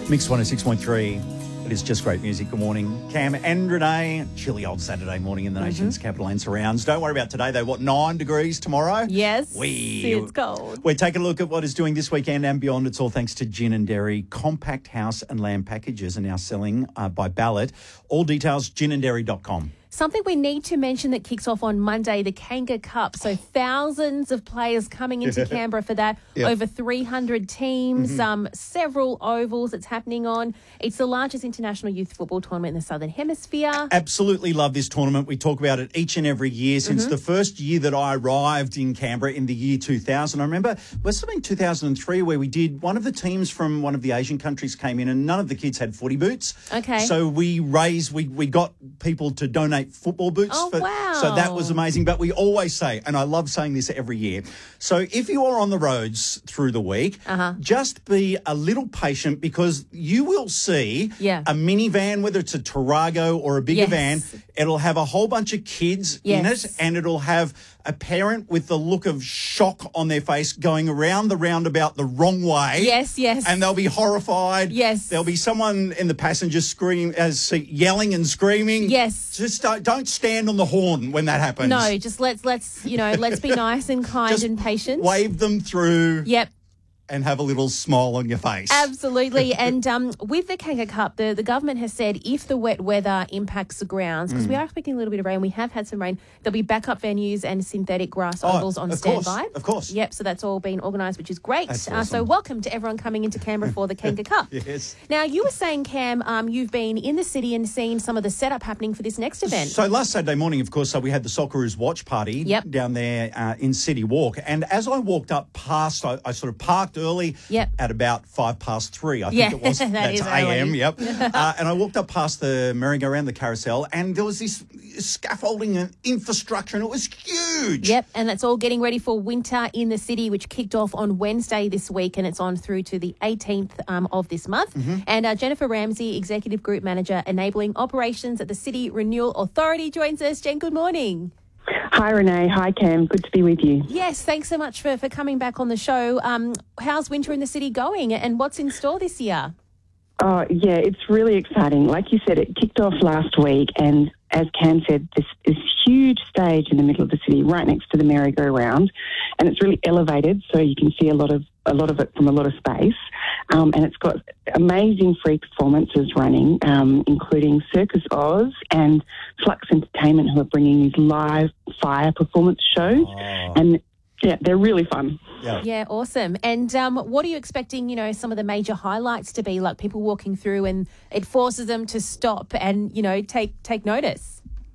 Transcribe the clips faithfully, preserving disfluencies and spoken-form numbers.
Mix one oh six point three. It is just great music. Good morning, Cam and Renee. Chilly old Saturday morning in the mm-hmm. nation's capital and surrounds. Don't worry about today, though. What, nine degrees tomorrow? Yes, we, it's cold. We're taking a look at what is doing this weekend and beyond. It's all thanks to Gin and Dairy. Compact house and land packages are now selling uh, by ballot. All details, gin and dairy dot com. Something we need to mention that kicks off on Monday, the Kanga Cup. So thousands of players coming into Canberra for that. Yep. Over three hundred teams, mm-hmm. um, several ovals it's happening on. It's the largest international youth football tournament in the Southern Hemisphere. Absolutely love this tournament. We talk about it each and every year since mm-hmm. the first year that I arrived in Canberra in the year two thousand. I remember it was something two thousand three where we did, one of the teams from one of the Asian countries came in and none of the kids had footy boots. Okay. So we raised, we, we got people to donate football boots. Oh, for, wow. So that was amazing. But we always say, and I love saying this every year, so if you are on the roads through the week, uh-huh. just be a little patient because you will see yeah. a minivan, whether it's a Tarago or a bigger yes. van, it'll have a whole bunch of kids yes. in it and it'll have a parent with the look of shock on their face going around the roundabout the wrong way. Yes, yes. And they'll be horrified. Yes. There'll be someone in the passenger scream, as seat yelling and screaming. Yes. Just don't, don't stand on the horn when that happens. No, just let's, let's you know, let's be nice and kind just and patient. Wave them through. Yep. And have a little smile on your face. Absolutely. And um, with the Kanga Cup, the, the government has said if the wet weather impacts the grounds, because mm. we are expecting a little bit of rain, we have had some rain, there'll be backup venues and synthetic grass oh, ovals on of standby. Course, of course. Yep, so that's all been organised, which is great. That's uh, awesome. So welcome to everyone coming into Canberra for the Kanga Cup. Yes. Now, you were saying, Cam, um, you've been in the city and seen some of the setup happening for this next event. So last Saturday morning, of course, so we had the Socceroos watch party yep. down there uh, in City Walk. And as I walked up past, I, I sort of parked early. Yep. At about five past three, I yeah, think it was. that That's is A M, early. yep. uh, and I walked up past the merry-go-round, the carousel, and there was this scaffolding and infrastructure, and it was huge. Yep, and that's all getting ready for Winter in the City, which kicked off on Wednesday this week, and it's on through to the eighteenth um, of this month. Mm-hmm. And uh, Jennifer Ramsey, Executive Group Manager, Enabling Operations at the City Renewal Authority, joins us. Jen, good morning. Hi, Renee. Hi, Cam. Good to be with you. Yes, thanks so much for, for coming back on the show. Um, how's Winter in the City going and what's in store this year? Oh, yeah, it's really exciting. Like you said, it kicked off last week and as Cam said, this, this huge stage in the middle of the city right next to the merry-go-round, and it's really elevated so you can see a lot of a lot of it from a lot of space. Um, and it's got amazing free performances running, um, including Circus Oz and Flux Entertainment, who are bringing these live fire performance shows. Oh. And, yeah, they're really fun. Yeah, yeah awesome. And um, what are you expecting, you know, some of the major highlights to be, like people walking through and it forces them to stop and, you know, take take notice?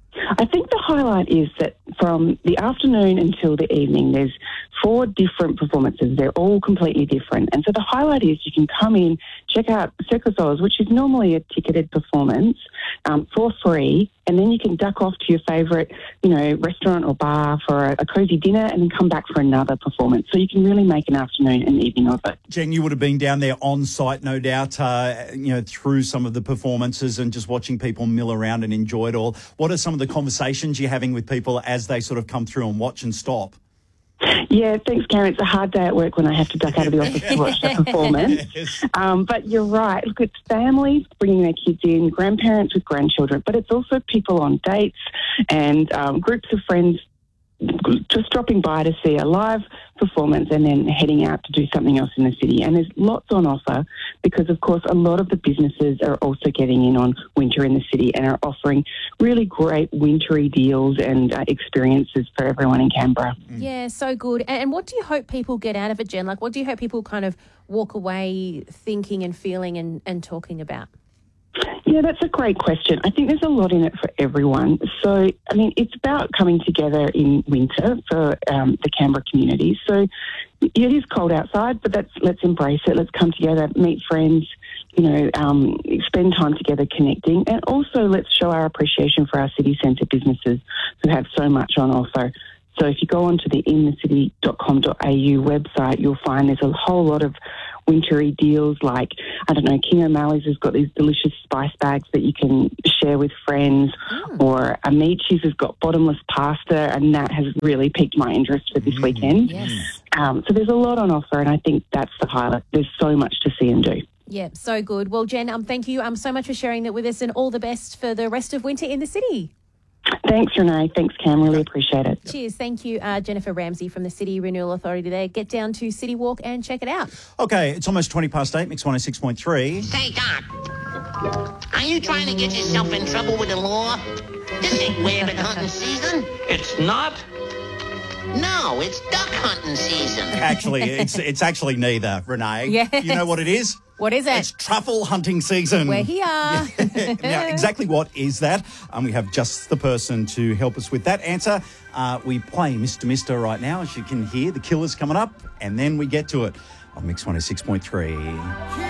I think the highlight is that from the afternoon until the evening, there's four different performances. They're all completely different. And so the highlight is you can come in, check out Circus Oz, which is normally a ticketed performance, um, for free, and then you can duck off to your favourite, you know, restaurant or bar for a, a cosy dinner and then come back for another performance. So you can really make an afternoon and evening of it. Jen, you would have been down there on site, no doubt, uh, you know, through some of the performances and just watching people mill around and enjoy it all. What are some of the conversations you're having with people as they sort of come through and watch and stop? Yeah, thanks, Karen. It's a hard day at work when I have to duck out of the office to watch the performance. Yes. Um, but you're right. Look, it's families bringing their kids in, grandparents with grandchildren, but it's also people on dates and um, groups of friends just dropping by to see a live performance and then heading out to do something else in the city. And there's lots on offer because, of course, a lot of the businesses are also getting in on Winter in the City and are offering really great wintry deals and uh, experiences for everyone in Canberra. Yeah, so good. And what do you hope people get out of it, Jen? Like, what do you hope people kind of walk away thinking and feeling and, and talking about? Yeah, that's a great question. I think there's a lot in it for everyone. So, I mean, it's about coming together in winter for um, the Canberra community. So it is cold outside, but that's, let's embrace it. Let's come together, meet friends, you know, um, spend time together connecting. And also let's show our appreciation for our city centre businesses who have so much on offer. So if you go onto the in the city dot com dot a u website, you'll find there's a whole lot of wintry deals like, I don't know, King O'Malley's has got these delicious spice bags that you can share with friends, mm. or Amici's has got bottomless pasta, and that has really piqued my interest for this mm. weekend. Yes. Um, so there's a lot on offer, and I think that's the highlight. There's so much to see and do. Yeah, so good. Well, Jen, um, thank you um, so much for sharing that with us, and all the best for the rest of winter in the city. Thanks, Renee. Thanks, Cam. Really appreciate it. Cheers. Thank you, uh, Jennifer Ramsey from the City Renewal Authority there. Get down to City Walk and check it out. Okay, it's almost twenty past eight, Mix one oh six point three. Say, Doc, are you trying to get yourself in trouble with the law? This ain't rabbit hunting season. It's not? No, it's duck hunting season. Actually, it's it's actually neither, Renee. Yes. You know what it is? What is it? It's truffle hunting season. We're here. Now, exactly what is that? Um, we have just the person to help us with that answer. Uh, we play Mister Mister right now, as you can hear. The killer's coming up, and then we get to it on Mix one oh six point three.